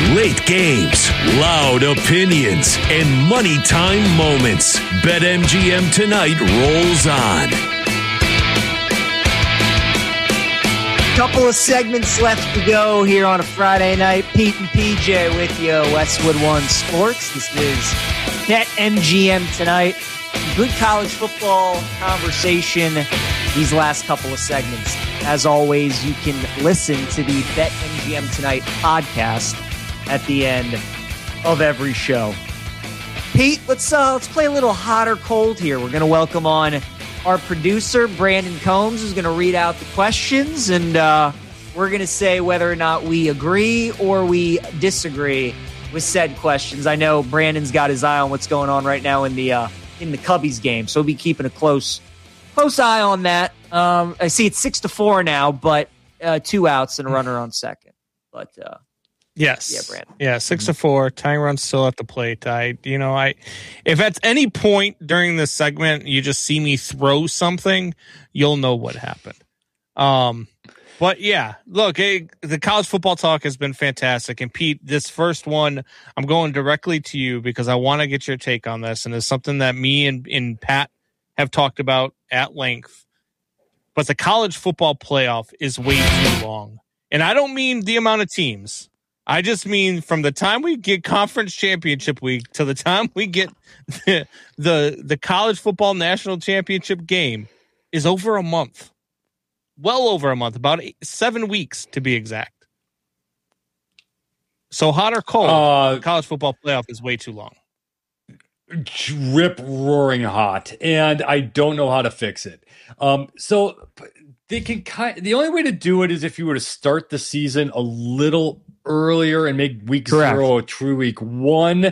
Late games, loud opinions, and money time moments. BetMGM tonight rolls on. Couple of segments left to go here on a Friday night. Pete and PJ with you, Westwood One Sports. This is BetMGM tonight. Good college football conversation these last couple of segments. As always, you can listen to the BetMGM Tonight podcast at the end of every show. Pete, let's play a little hot or cold here. We're going to welcome on our producer, Brandon Combs, who's going to read out the questions, and we're going to say whether or not we agree or we disagree with said questions. I know Brandon's got his eye on what's going on right now in the Cubbies game, so we'll be keeping a close eye on that. I see it's 6-4 now, but 2 outs and a runner on second. But yes, yeah, Brandon. Yeah, 6-4. Tying run's still at the plate. If at any point during this segment you just see me throw something, you'll know what happened. But yeah, look, the college football talk has been fantastic. And Pete, this first one, I'm going directly to you because I want to get your take on this, and it's something that me and Pat have talked about at length. But the college football playoff is way too long. And I don't mean the amount of teams. I just mean from the time we get conference championship week to the time we get the college football national championship game is over a month. Well over a month, about 7 weeks to be exact. So hot or cold, college football playoff is way too long. Rip roaring hot, and I don't know how to fix it. So they can the only way to do it is if you were to start the season a little earlier and make week zero a true week one.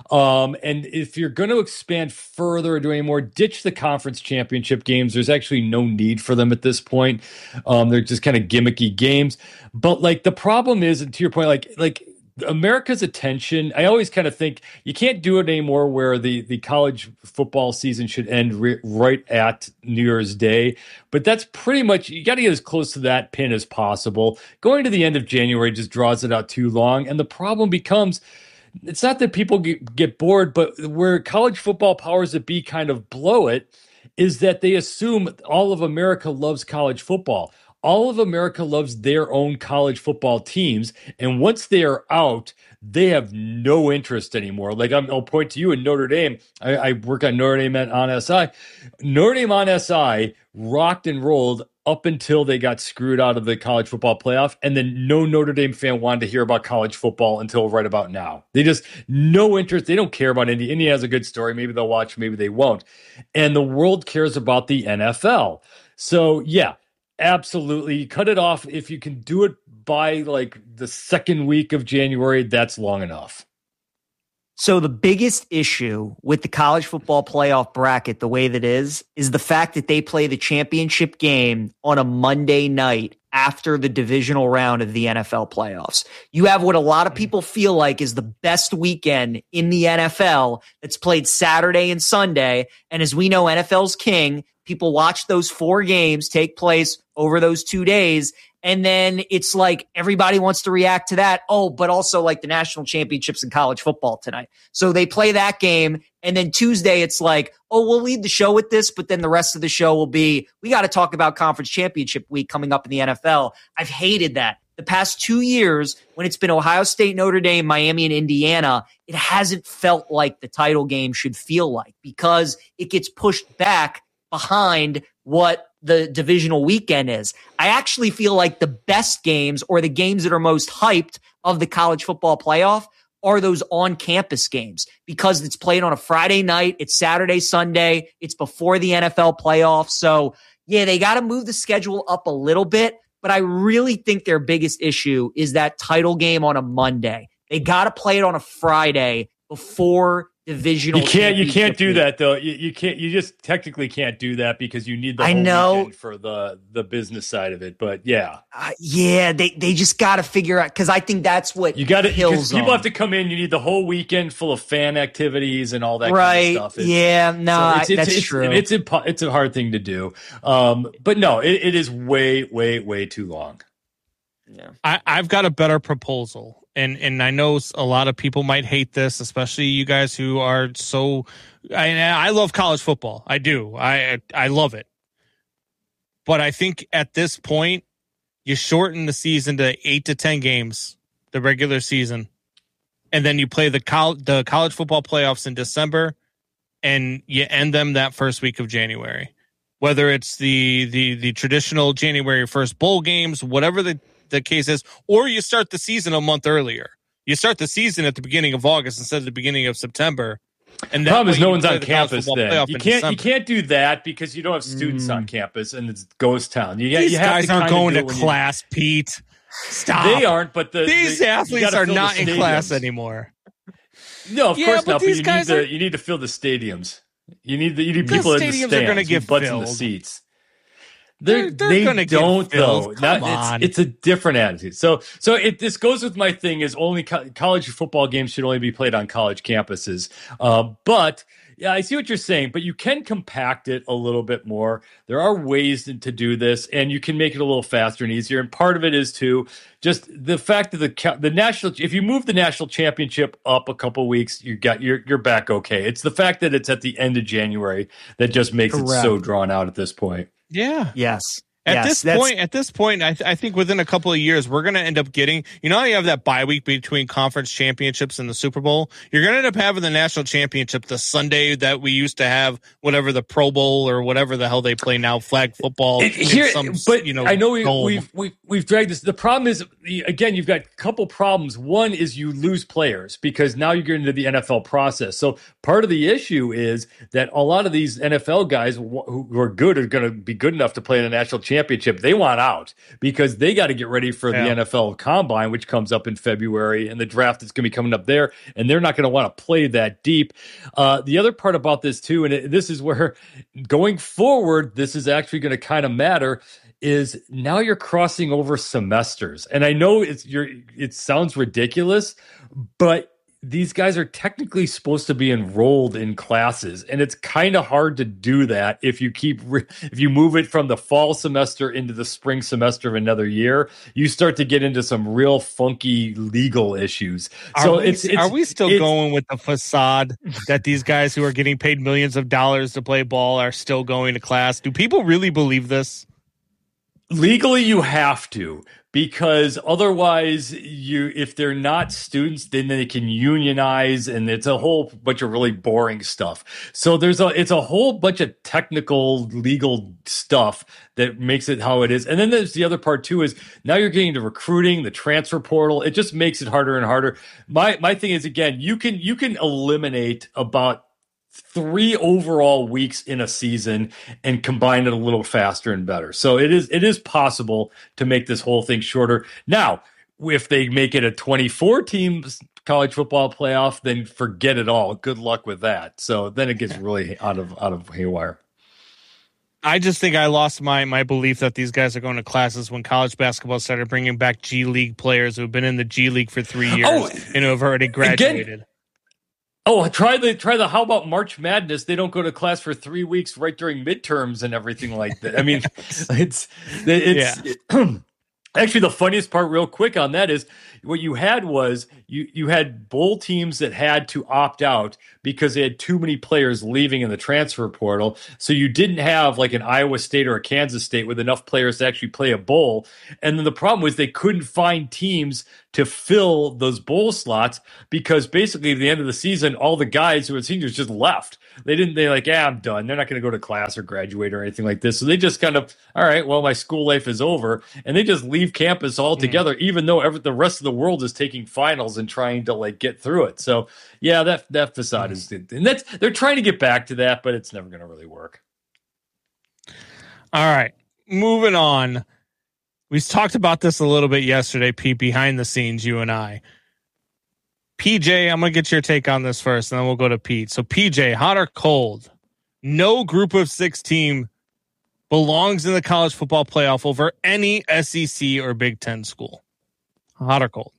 And if you're going to expand further or do any more, ditch the conference championship games. There's actually no need for them at this point. They're just kind of gimmicky games. But like the problem is, and to your point, like America's attention, I always kind of think you can't do it anymore where the college football season should end right at New Year's Day. But that's pretty much, you got to get as close to that pin as possible. Going to the end of January just draws it out too long. And the problem becomes, it's not that people get bored, but where college football powers that be kind of blow it is that they assume all of America loves college football. All of America loves their own college football teams, and once they are out, they have no interest anymore. Like I'll point to you in Notre Dame. I work on Notre Dame on SI. Notre Dame on SI rocked and rolled up until they got screwed out of the college football playoff, and then no Notre Dame fan wanted to hear about college football until right about now. They just no interest. They don't care about Indy. Indy has a good story. Maybe they'll watch. Maybe they won't. And the world cares about the NFL. So yeah. Absolutely. Cut it off. If you can do it by like the second week of January, that's long enough. So the biggest issue with the college football playoff bracket, the way that is the fact that they play the championship game on a Monday night after the divisional round of the NFL playoffs. You have what a lot of people feel like is the best weekend in the NFL that's played Saturday and Sunday. And as we know, NFL's king. People watch those 4 games take place over those 2 days. And then it's like everybody wants to react to that. Oh, but also like the national championships in college football tonight. So they play that game. And then Tuesday, it's like, oh, we'll lead the show with this. But then the rest of the show will be, we got to talk about conference championship week coming up in the NFL. I've hated that. The past 2 years, when it's been Ohio State, Notre Dame, Miami, and Indiana, it hasn't felt like the title game should feel like because it gets pushed back behind what the divisional weekend is. I actually feel like the best games or the games that are most hyped of the college football playoff are those on-campus games because it's played on a Friday night. It's Saturday, Sunday. It's before the NFL playoffs. So, yeah, they got to move the schedule up a little bit, but I really think their biggest issue is that title game on a Monday. They got to play it on a Friday before divisional. You can't do that though. You can't. You just technically can't do that because you need the whole weekend for the business side of it. But yeah, they just got to figure out because I think that's what you got to. People have to come in. You need the whole weekend full of fan activities and all that kind of stuff. That's true. It's a hard thing to do. But no, it is way too long. Yeah. I've got a better proposal. and I know a lot of people might hate this, especially you guys who are so. I love college football. I do. I love it. But I think at this point, you shorten the season to 8 to 10 games, the regular season, and then you play the college football playoffs in December, and you end them that first week of January. Whether it's the traditional January 1st bowl games, whatever the case is, or you start the season a month earlier. You start the season at the beginning of August instead of the beginning of September. And the problem is no one's on campus then. You can't do that because you don't have students on campus and it's ghost town. These guys aren't going to class, Pete. Stop. They aren't, but these athletes are not in class anymore. No, of course not. But you need to fill the stadiums. You need people in the stands. Are going to get butts filled. In the seats. They're going to get filled. Come on. It's a different attitude. So this goes with my thing is only college football games should only be played on college campuses. But yeah, I see what you're saying, but you can compact it a little bit more. There are ways to do this, and you can make it a little faster and easier. And part of it is too just the fact that the national. If you move the national championship up a couple weeks, you're back okay. It's the fact that it's at the end of January that just makes it so drawn out at this point. Yeah. Yes. At this point, I think within a couple of years, we're going to end up getting, how you have that bye week between conference championships and the Super Bowl? You're going to end up having the national championship the Sunday that we used to have, whatever the Pro Bowl or whatever the hell they play now, flag football. I know we've dragged this. The problem is, again, you've got a couple problems. One is you lose players because now you're getting into the NFL process. So part of the issue is that a lot of these NFL guys who are good are going to be good enough to play in a national championship. They want out because they got to get ready for the NFL Combine, which comes up in February, and the draft is going to be coming up there, and they're not going to want to play that deep. The other part about this too, and this is where going forward, this is actually going to kind of matter, is now you're crossing over semesters. And I know it sounds ridiculous, but these guys are technically supposed to be enrolled in classes, and it's kind of hard to do that if you move it from the fall semester into the spring semester of another year. You start to get into some real funky legal issues. Are we still going with the facade that these guys who are getting paid millions of dollars to play ball are still going to class? Do people really believe this? Legally, you have to. Because otherwise, if they're not students, then they can unionize, and it's a whole bunch of really boring stuff. So it's a whole bunch of technical legal stuff that makes it how it is. And then there's the other part too, is now you're getting into recruiting, the transfer portal. It just makes it harder and harder. My thing is, again, you can eliminate about 3 overall weeks in a season and combine it a little faster and better. So it is possible to make this whole thing shorter. Now, if they make it a 24 teams college football playoff, then forget it all. Good luck with that. So then it gets really out of haywire. I just think I lost my belief that these guys are going to classes when college basketball started bringing back G League players who have been in the G League for 3 years and who have already graduated. Again, try the how about March Madness? They don't go to class for 3 weeks right during midterms and everything like that. I mean, it's actually the funniest part real quick on that is what you had was you had bowl teams that had to opt out because they had too many players leaving in the transfer portal. So you didn't have like an Iowa State or a Kansas State with enough players to actually play a bowl. And then the problem was they couldn't find teams to fill those bowl slots because basically at the end of the season, all the guys who were seniors just left. They're like, I'm done. They're not going to go to class or graduate or anything like this. So they just kind of, all right, well, my school life is over. And they just leave campus altogether, even though the rest of the world is taking finals and trying to like get through it. So yeah, that facade is, and they're trying to get back to that, but it's never going to really work. All right, moving on. We talked about this a little bit yesterday, Pete, behind the scenes, you and I. PJ, I'm going to get your take on this first, and then we'll go to Pete. So, PJ, hot or cold? No group of 6 team belongs in the college football playoff over any SEC or Big Ten school. Hot or cold?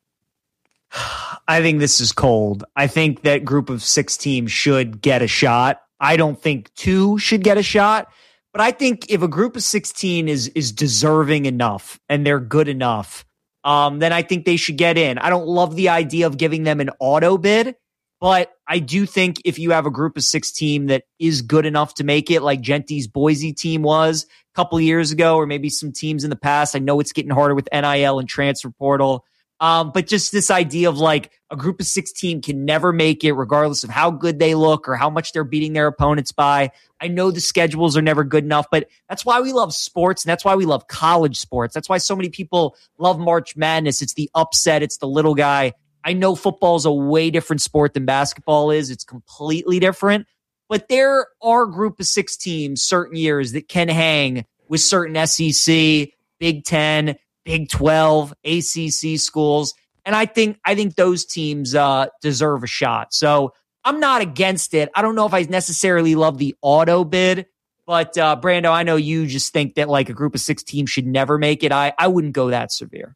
I think this is cold. I think that group of 6 teams should get a shot. I don't think 2 should get a shot. But I think if a group of 16 is deserving enough and they're good enough, then I think they should get in. I don't love the idea of giving them an auto bid, but I do think if you have a group of 6 team that is good enough to make it, like Genty's Boise team was a couple of years ago, or maybe some teams in the past. I know it's getting harder with NIL and transfer portal. But just this idea of like a group of 6 team can never make it regardless of how good they look or how much they're beating their opponents by. I know the schedules are never good enough, but that's why we love sports, and that's why we love college sports. That's why so many people love March Madness. It's the upset. It's the little guy. I know football is a way different sport than basketball is. It's completely different, but there are a group of 6 teams certain years that can hang with certain SEC, Big 10, Big 12, ACC schools. And I think those teams deserve a shot. So I'm not against it. I don't know if I necessarily love the auto bid, but Brando, I know you just think that like a group of 6 teams should never make it. I wouldn't go that severe.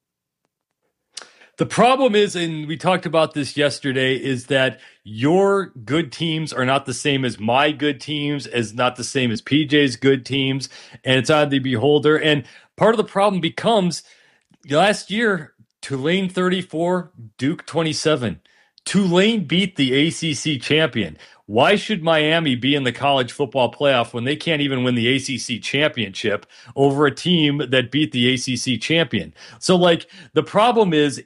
The problem is, and we talked about this yesterday, is that your good teams are not the same as my good teams, as not the same as PJ's good teams, and it's on the beholder. And part of the problem becomes last year, Tulane 34, Duke 27. Tulane beat the ACC champion. Why should Miami be in the college football playoff when they can't even win the ACC championship over a team that beat the ACC champion? So, like, the problem is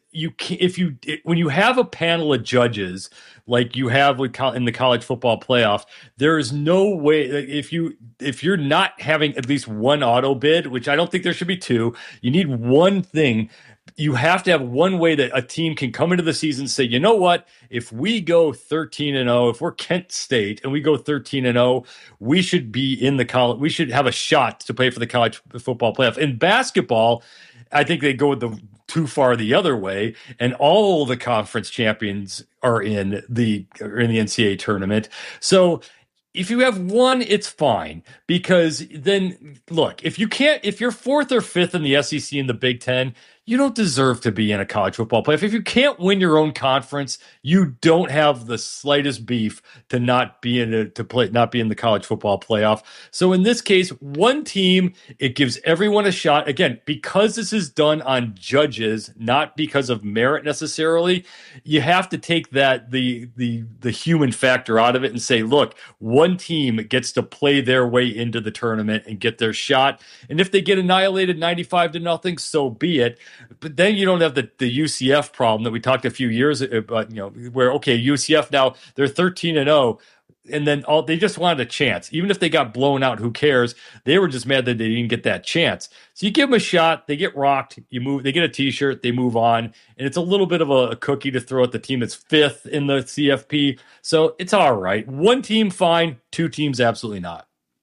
when you have a panel of judges like you have in the college football playoff, there is no way if you're not having at least one auto bid, which I don't think there should be 2, you need one thing. You have to have one way that a team can come into the season and say, you know what, if we go 13-0, if we're Kent State and we go 13-0, we should be in the college. We should have a shot to play for the college football playoff. In basketball, I think they go too far the other way, and all the conference champions are in the NCAA tournament. So if you have one, it's fine, because then look, if you're 4th or 5th in the SEC and the Big Ten, you don't deserve to be in a college football playoff. If you can't win your own conference, you don't have the slightest beef to not be in the college football playoff. So in this case, one team, it gives everyone a shot. Again, because this is done on judges, not because of merit necessarily, you have to take that the human factor out of it and say, look, one team gets to play their way into the tournament and get their shot. And if they get annihilated 95-0, so be it. But then you don't have the UCF problem that we talked a few years about, where, okay, UCF now they're 13-0, and then they just wanted a chance. Even if they got blown out, who cares? They were just mad that they didn't get that chance. So you give them a shot, they get rocked, they get a t-shirt, they move on, and it's a little bit of a cookie to throw at the team that's 5th in the CFP. So it's all right. One team, fine. 2 teams, absolutely not.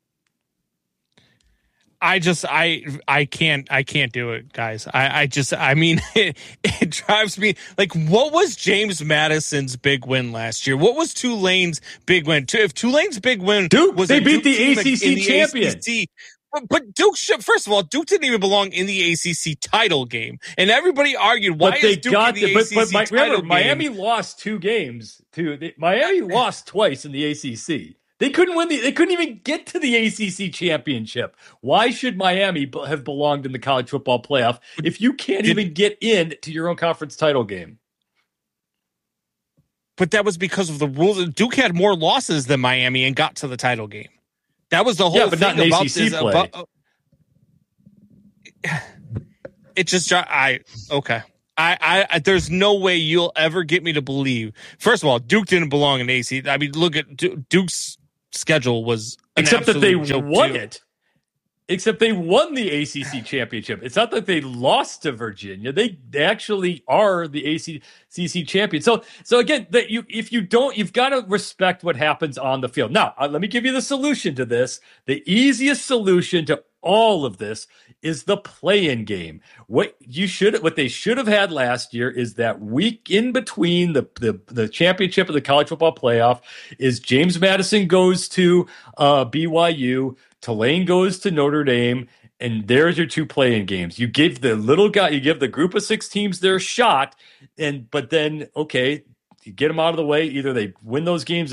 I can't do it, guys. I mean, it drives me like, what was James Madison's big win last year? What was Tulane's big win? If Tulane's big win was they beat the ACC champion. But Duke, first of all, Duke didn't even belong in the ACC title game, and everybody argued why is Duke in the ACC title game? Miami lost 2 games. Miami lost twice in the ACC. They couldn't win they couldn't even get to the ACC championship. Why should Miami have belonged in the college football playoff if you can't even get in to your own conference title game? But that was because of the rules. Duke had more losses than Miami and got to the title game. That was the whole but thing not about ACC this. play. It just okay. I there's no way you'll ever get me to believe. First of all, Duke didn't belong in ACC. I mean, look at Duke's schedule was except that they won it. Except they won the ACC championship. It's not that they lost to Virginia. They actually are the ACC champion. So again, you've got to respect what happens on the field. Now, let me give you the solution to this. The easiest solution to all of this is the play-in game. What they should have had last year is that week in between the championship of the college football playoff is James Madison goes to BYU, Tulane goes to Notre Dame, and there's your 2 play-in games. You give the group of 6 teams their shot, but then okay, you get them out of the way. Either they win those games and they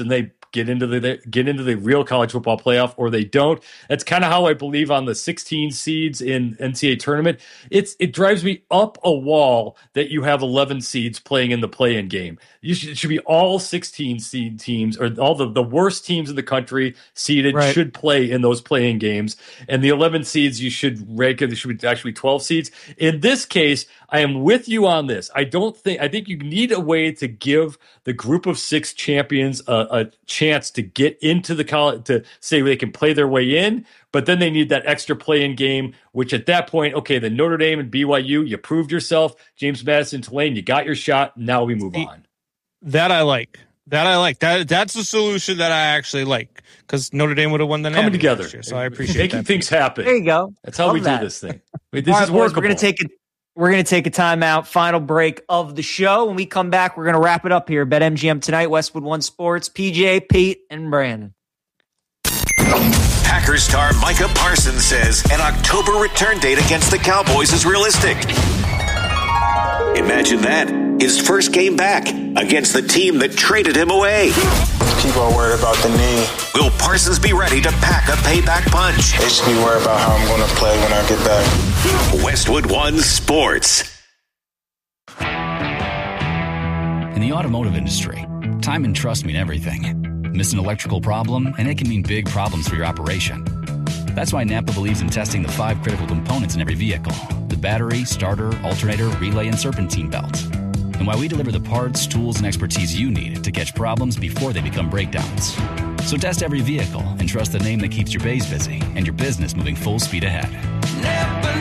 get into the real college football playoff, or they don't. That's kind of how I believe on the 16 seeds in NCAA tournament. It drives me up a wall that you have 11 seeds playing in the play-in game. It should be all 16 seed teams, or all the worst teams in the country seeded should play in those play-in games, and the 11 seeds you should rank. There should be actually 12 seeds. In this case, I am with you on this. I think you need a way to give the group of 6 champions a chance to get into the college, to say they can play their way in, but then they need that extra play-in game, which at that point, okay, the Notre Dame and BYU, you proved yourself. James Madison, Tulane, you got your shot. Now we move on. That I like. That's a solution that I actually like, because Notre Dame would have won the coming together. Year, so I appreciate making things happen. There you go. That's how we do this thing. This is workable. We're going to take a timeout, final break of the show. When we come back, we're going to wrap it up here. BetMGM tonight, Westwood One Sports, PJ, Pete, and Brandon. Packers star Micah Parsons says an October return date against the Cowboys is realistic. Imagine that. His first game back against the team that traded him away. People are worried about the knee. Will Parsons be ready to pack a payback punch? They should be worried about how I'm going to play when I get back. Westwood One Sports. In the automotive industry, time and trust mean everything. Miss an electrical problem, and it can mean big problems for your operation. That's why Napa believes in testing the 5 critical components in every vehicle: the battery, starter, alternator, relay, and serpentine belt. And why we deliver the parts, tools, and expertise you need to catch problems before they become breakdowns. So test every vehicle and trust the name that keeps your bays busy and your business moving full speed ahead. Napa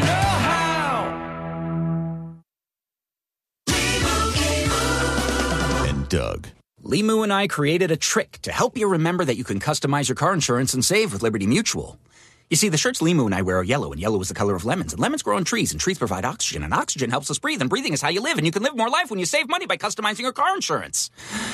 know-how. And Doug. Limu and I created a trick to help you remember that you can customize your car insurance and save with Liberty Mutual. You see, the shirts Limu and I wear are yellow, and yellow is the color of lemons. And lemons grow on trees, and trees provide oxygen, and oxygen helps us breathe, and breathing is how you live, and you can live more life when you save money by customizing your car insurance.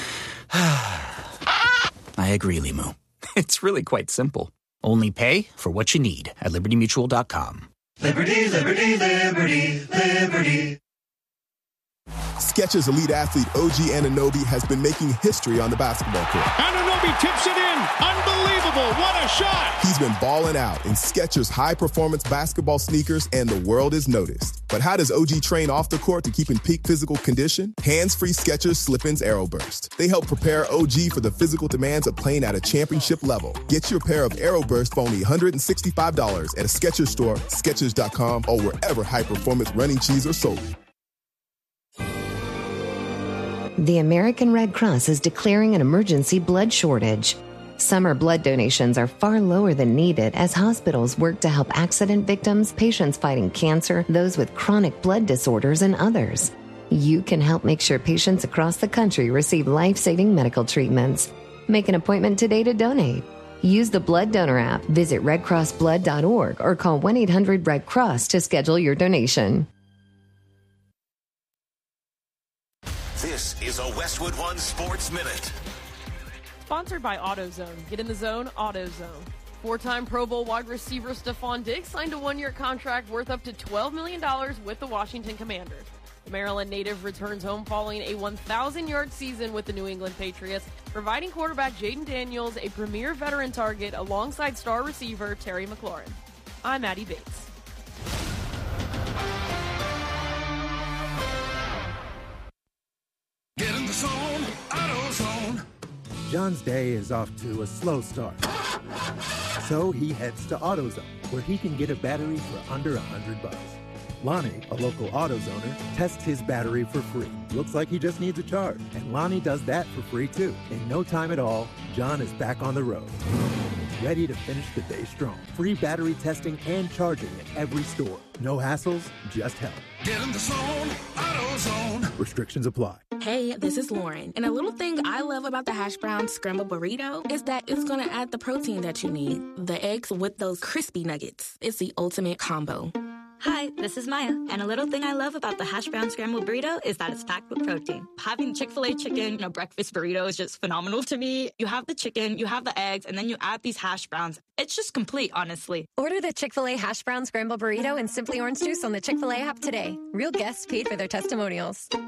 I agree, Limu. It's really quite simple. Only pay for what you need at LibertyMutual.com. Liberty, liberty, liberty, liberty. Skechers elite athlete OG Anunoby has been making history on the basketball court. Anunoby tips it in. Unbelievable. What a shot. He's been balling out in Skechers high-performance basketball sneakers, and the world has noticed. But how does OG train off the court to keep in peak physical condition? Hands-free Skechers Slip-ins AeroBurst. They help prepare OG for the physical demands of playing at a championship level. Get your pair of AeroBurst for only $165 at a Skechers store, Skechers.com, or wherever high-performance running shoes are sold. The American Red Cross is declaring an emergency blood shortage. Summer blood donations are far lower than needed as hospitals work to help accident victims, patients fighting cancer, those with chronic blood disorders, and others. You can help make sure patients across the country receive life-saving medical treatments. Make an appointment today to donate. Use the Blood Donor app, visit redcrossblood.org, or call 1-800-RED-CROSS to schedule your donation. This is a Westwood One Sports Minute. Sponsored by AutoZone. Get in the zone, AutoZone. 4-time Pro Bowl wide receiver Stephon Diggs signed a 1-year contract worth up to $12 million with the Washington Commanders. The Maryland native returns home following a 1,000-yard season with the New England Patriots, providing quarterback Jaden Daniels a premier veteran target alongside star receiver Terry McLaurin. I'm Maddie Bates. Get in the zone, AutoZone. John's day is off to a slow start. So he heads to AutoZone, where he can get a battery for under $100. Lonnie, a local AutoZoner, tests his battery for free. Looks like he just needs a charge, and Lonnie does that for free too. In no time at all, John is back on the road, ready to finish the day strong. Free battery testing and charging at every store. No hassles, just help. Get in the zone, AutoZone. Restrictions apply. Hey, this is Lauren. And a little thing I love about the hash brown scrambled burrito is that it's going to add the protein that you need. The eggs with those crispy nuggets. It's the ultimate combo. Hi, this is Maya, and a little thing I love about the hash brown scrambled burrito is that it's packed with protein. Having Chick-fil-A chicken, breakfast burrito is just phenomenal to me. You have the chicken, you have the eggs, and then you add these hash browns. It's just complete, honestly. Order the Chick-fil-A hash brown scrambled burrito and Simply Orange Juice on the Chick-fil-A app today. Real guests paid for their testimonials.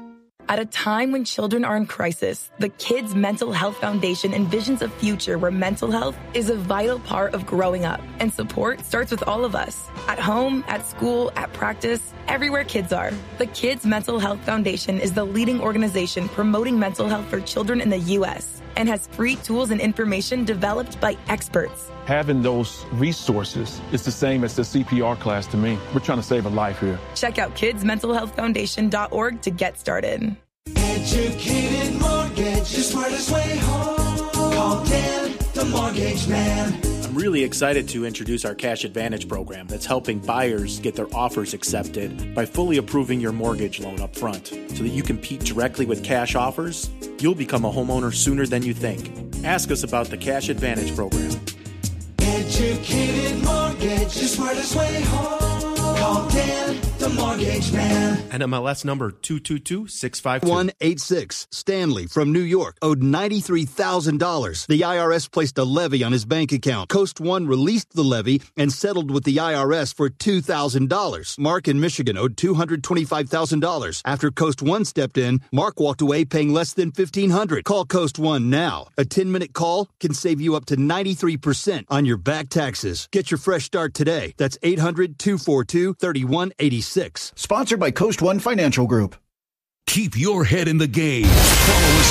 At a time when children are in crisis, the Kids Mental Health Foundation envisions a future where mental health is a vital part of growing up, and support starts with all of us. At home, at school, at practice, everywhere kids are. The Kids Mental Health Foundation is the leading organization promoting mental health for children in the U.S. and has free tools and information developed by experts. Having those resources is the same as the CPR class to me. We're trying to save a life here. Check out kidsmentalhealthfoundation.org to get started. Educated mortgage, the smartest way home. Call Dan, the mortgage man. I'm really excited to introduce our Cash Advantage program that's helping buyers get their offers accepted by fully approving your mortgage loan up front. So that you compete directly with cash offers, you'll become a homeowner sooner than you think. Ask us about the Cash Advantage program. Educated mortgage, the smartest way home. Call Dan, the mortgage man. NMLS number 222652. 186 Stanley from New York owed $93,000. The IRS placed a levy on his bank account. Coast One released the levy and settled with the IRS for $2,000. Mark in Michigan owed $225,000. After Coast One stepped in, Mark walked away paying less than $1,500. Call Coast One now. A 10-minute call can save you up to 93% on your back taxes. Get your fresh start today. That's 800-242-3186. Sponsored by Coast One Financial Group. Keep your head in the game. Follow us